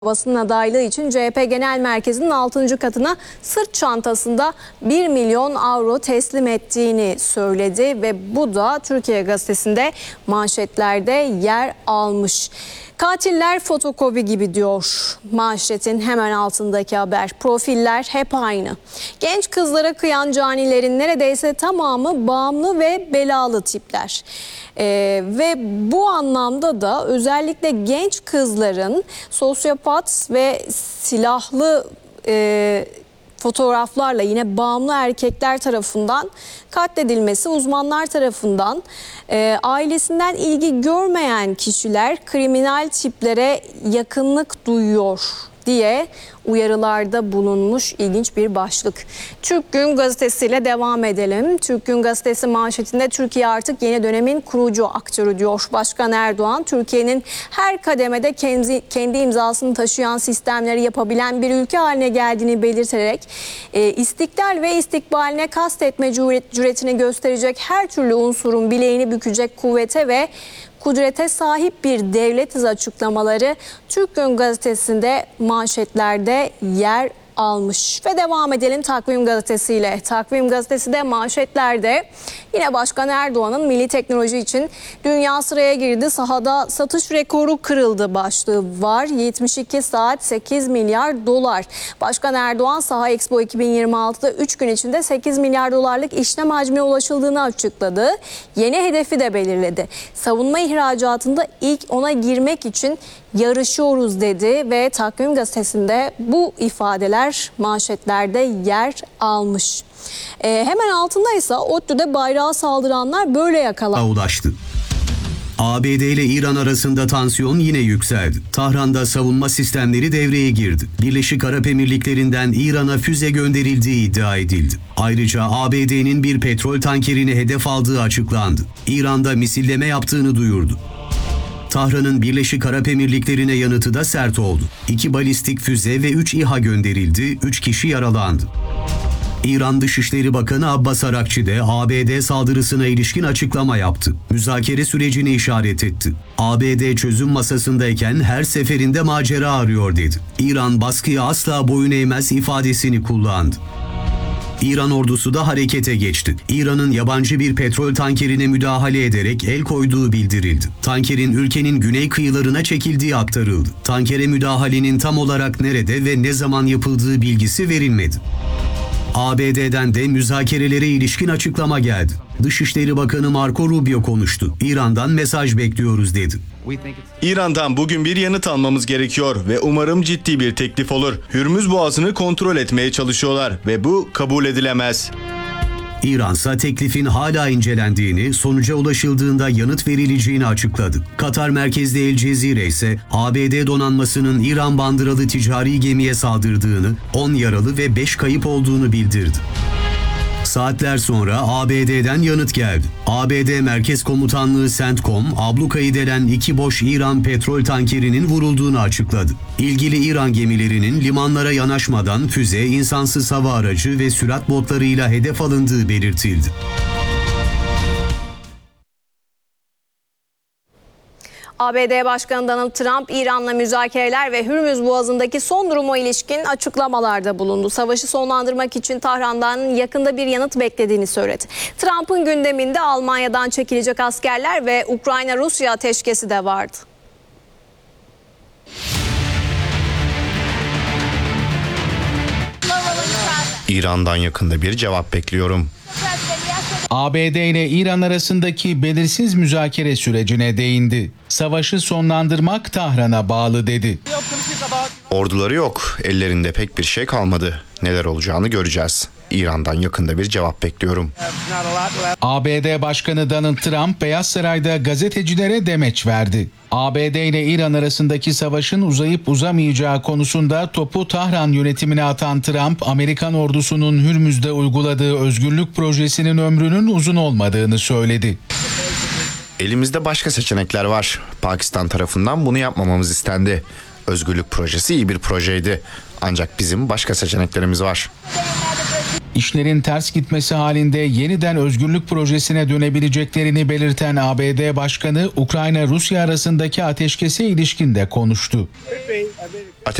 Basın adaylığı için CHP Genel Merkezi'nin 6. katına sırt çantasında 1 milyon avro teslim ettiğini söyledi ve bu da Türkiye Gazetesi'nde manşetlerde yer almış. Katiller fotokopi gibi diyor manşetin hemen altındaki haber. Profiller hep aynı. Genç kızlara kıyan canilerin neredeyse tamamı bağımlı ve belalı tipler. Ve bu anlamda da özellikle genç kızların sosyopat ve silahlı fotoğraflarla yine bağımlı erkekler tarafından katledilmesi, uzmanlar tarafından ailesinden ilgi görmeyen kişiler kriminal tiplere yakınlık duyuyor diye uyarılarda bulunmuş ilginç bir başlık. Türk Gün Gazetesi ile devam edelim. Türk Gün Gazetesi manşetinde Türkiye artık yeni dönemin kurucu aktörü diyor Başkan Erdoğan. Türkiye'nin her kademede kendi imzasını taşıyan sistemleri yapabilen bir ülke haline geldiğini belirterek istiklal ve istikbaline kastetme cüretini gösterecek her türlü unsurun bileğini bükecek kuvvete ve kudrete sahip bir devletiz açıklamaları Türk Gün Gazetesi'nde manşetlerde yer almış. Ve devam edelim Takvim Gazetesi ile. Takvim Gazetesi de manşetlerde yine Başkan Erdoğan'ın milli teknoloji için dünya sıraya girdi. Sahada satış rekoru kırıldı başlığı var. 72 saat 8 milyar dolar. Başkan Erdoğan Saha Expo 2026'da 3 gün içinde 8 milyar dolarlık işlem hacmine ulaşıldığını açıkladı. Yeni hedefi de belirledi. Savunma ihracatında ilk 10'a girmek için yarışıyoruz dedi ve Takvim Gazetesi'nde bu ifadeler manşetlerde yer almış. Hemen altında ise ODTÜ'de bayrağa saldıranlar böyle ulaştı. ABD ile İran arasında tansiyon yine yükseldi. Tahran'da savunma sistemleri devreye girdi. Birleşik Arap Emirlikleri'nden İran'a füze gönderildiği iddia edildi. Ayrıca ABD'nin bir petrol tankerini hedef aldığı açıklandı. İran'da misilleme yaptığını duyurdu. Tahran'ın Birleşik Arap Emirlikleri'ne yanıtı da sert oldu. 2 balistik füze ve 3 İHA gönderildi, 3 kişi yaralandı. İran Dışişleri Bakanı Abbas Arakçi de ABD saldırısına ilişkin açıklama yaptı. Müzakere sürecini işaret etti. ABD çözüm masasındayken her seferinde macera arıyor dedi. İran baskıya asla boyun eğmez ifadesini kullandı. İran ordusu da harekete geçti. İran'ın yabancı bir petrol tankerine müdahale ederek el koyduğu bildirildi. Tankerin ülkenin güney kıyılarına çekildiği aktarıldı. Tankere müdahalenin tam olarak nerede ve ne zaman yapıldığı bilgisi verilmedi. ABD'den de müzakerelere ilişkin açıklama geldi. Dışişleri Bakanı Marco Rubio konuştu. İran'dan mesaj bekliyoruz dedi. İran'dan bugün bir yanıt almamız gerekiyor ve umarım ciddi bir teklif olur. Hürmüz Boğazı'nı kontrol etmeye çalışıyorlar ve bu kabul edilemez. İran ise teklifin hala incelendiğini, sonuca ulaşıldığında yanıt verileceğini açıkladı. Katar merkezli El Cezire ise ABD donanmasının İran bandıralı ticari gemiye saldırdığını, 10 yaralı ve 5 kayıp olduğunu bildirdi. Saatler sonra ABD'den yanıt geldi. ABD Merkez Komutanlığı CENTCOM, ablukayı delen 2 boş İran petrol tankerinin vurulduğunu açıkladı. İlgili İran gemilerinin limanlara yanaşmadan füze, insansız hava aracı ve sürat botlarıyla hedef alındığı belirtildi. ABD Başkanı Donald Trump, İran'la müzakereler ve Hürmüz Boğazı'ndaki son duruma ilişkin açıklamalarda bulundu. Savaşı sonlandırmak için Tahran'dan yakında bir yanıt beklediğini söyledi. Trump'ın gündeminde Almanya'dan çekilecek askerler ve Ukrayna-Rusya ateşkesi de vardı. İran'dan yakında bir cevap bekliyorum. ABD ile İran arasındaki belirsiz müzakere sürecine değindi. Savaşı sonlandırmak Tahran'a bağlı dedi. Orduları yok, ellerinde pek bir şey kalmadı. Neler olacağını göreceğiz. İran'dan yakında bir cevap bekliyorum. ABD Başkanı Donald Trump Beyaz Saray'da gazetecilere demeç verdi. ABD ile İran arasındaki savaşın uzayıp uzamayacağı konusunda topu Tahran yönetimine atan Trump, Amerikan ordusunun Hürmüz'de uyguladığı özgürlük projesinin ömrünün uzun olmadığını söyledi. Elimizde başka seçenekler var. Pakistan tarafından bunu yapmamamız istendi. Özgürlük projesi iyi bir projeydi. Ancak bizim başka seçeneklerimiz var. İşlerin ters gitmesi halinde yeniden özgürlük projesine dönebileceklerini belirten ABD Başkanı, Ukrayna-Rusya arasındaki ateşkese ilişkin de konuştu.